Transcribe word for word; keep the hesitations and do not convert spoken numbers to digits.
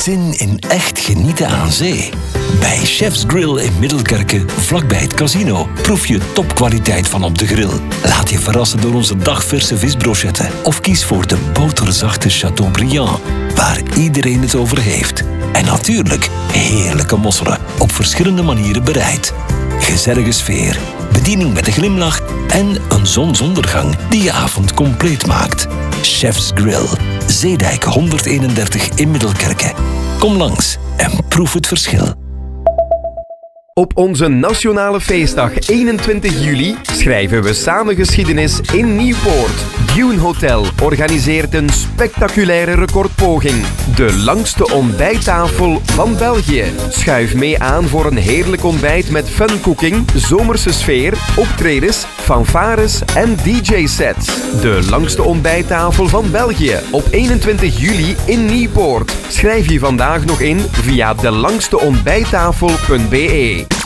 Zin in echt genieten aan zee? Bij Chef's Grill in Middelkerke, vlakbij het casino, proef je topkwaliteit van op de grill. Laat je verrassen door onze dagverse visbrochetten. Of kies voor de boterzachte Chateaubriand, waar iedereen het over heeft. En natuurlijk heerlijke mosselen, op verschillende manieren bereid. Gezellige sfeer, bediening met een glimlach en een zonsondergang die je avond compleet maakt. Chef's Grill, Zeedijk honderdeenendertig in Middelkerke. Kom langs en proef het verschil. Op onze nationale feestdag eenentwintig juli schrijven we samen geschiedenis in Nieuwpoort. Dune Hotel organiseert een spectaculaire recordpoging. De langste ontbijttafel van België. Schuif mee aan voor een heerlijk ontbijt met funcooking, zomerse sfeer, optredens, fanfares en D J-sets. De langste ontbijttafel van België op eenentwintig juli in Nieuwpoort. Schrijf je vandaag nog in via de langste ontbijttafel punt be.